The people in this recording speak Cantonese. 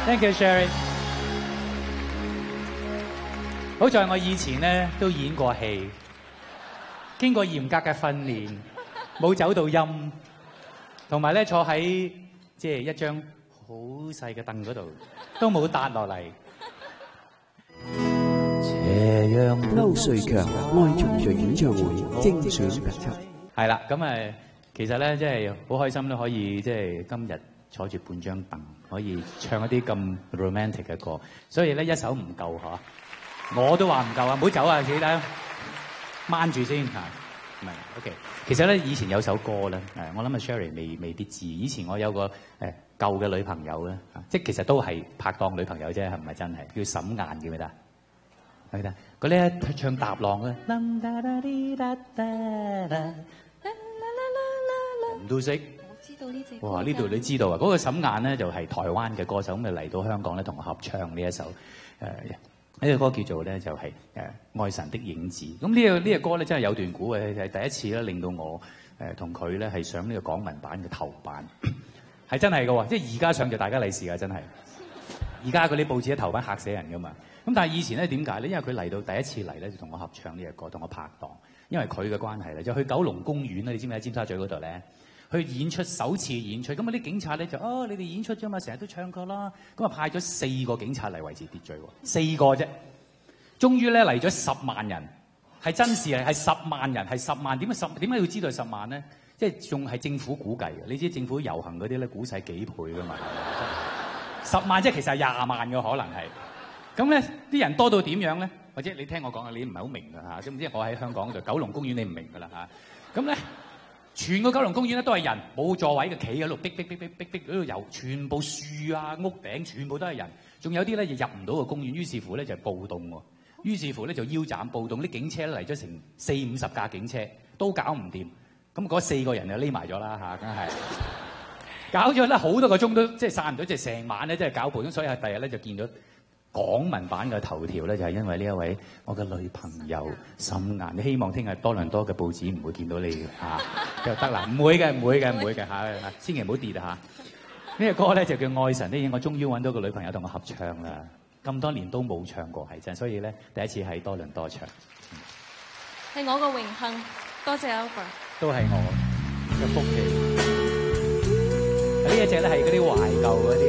Thank you, Sherry。好在我以前咧都演過戲，經過嚴格嘅訓練，冇走到音，同埋咧坐喺即係一張好細嘅凳嗰度，都冇跌落嚟。 斜陽歐瑞強愛重聚演唱會精選特輯。 係啦，咁其實咧即係好開心都可以即係今日坐住半張凳，可以唱一啲咁 romantic 嘅歌，所以咧一首唔夠嚇。我都話唔夠啊！唔好走啊，記得掹住先嚇。唔係 OK。其實咧，以前有首歌咧，我諗阿 Sherry 未必知。以前我有個舊嘅女朋友咧，即係其實都係拍檔女朋友啫，係唔係真係？叫沈雁，記唔記得？記得。佢咧唱搭浪咧，人都識。 我知道呢隻歌。 哇！呢度你知道啊？嗰個沈雁咧就係台灣嘅歌手，咁就嚟到香港咧同我合唱呢一首呢個歌叫做咧就係愛神的影子。咁呢個歌咧真係有段故嘅，係第一次咧令到我同佢咧係上呢個港聞版嘅頭版，係真係嘅喎。即係而家上就大家利是啊，真係。而家嗰啲報紙嘅頭版嚇死人噶嘛。咁但係以前咧點解咧？因為佢嚟到第一次嚟咧就同我合唱呢個歌，同我拍檔。因為佢嘅關係咧，就去九龍公園咧，你知唔知喺尖沙咀嗰度咧？去演出首次演出，咁啲警察咧就你哋演出啫嘛，成日都唱歌啦，咁派咗4個警察嚟維持秩序喎，4個啫，終於咧嚟咗10萬人，係真事係10萬人，係10萬，點解要知道係10萬咧？即係仲係政府估計嘅，你知政府遊行嗰啲咧估晒幾倍噶嘛，10萬即係其實係20萬嘅可能係，咁咧啲人多到點樣咧？或者你聽我講啊，你唔係好明㗎嚇，咁即係我喺香港就九龍公園你唔明㗎啦嚇，咁咧。全個九龍公園咧都係人，冇座位嘅，企喺度逼喺度遊，全部樹啊屋頂全部都係人，仲有啲咧就入唔到個公園，於是乎咧就暴動喎，於是乎咧就腰斬暴動，啲警車咧嚟咗成40-50架警車都搞唔掂，咁嗰4個人就匿埋咗啦嚇，梗係搞咗咧好多個鐘都即係散唔到，即係成晚咧即係搞暴動，所以係第日咧就見到港聞版嘅頭條咧就係因為呢一位我嘅女朋友沈雁，你希望聽日多倫多嘅報紙唔會見到你嚇就得啦，唔會嘅嚇，千祈唔好跌啊嚇！呢個歌咧就叫《愛神的影》，我終於揾到個女朋友同我合唱啦，咁多年都冇唱過係真，所以咧第一次喺多倫多唱， 係我個榮幸，多謝 Albert， 都係我嘅福氣。呢一隻咧係嗰啲懷舊嗰啲。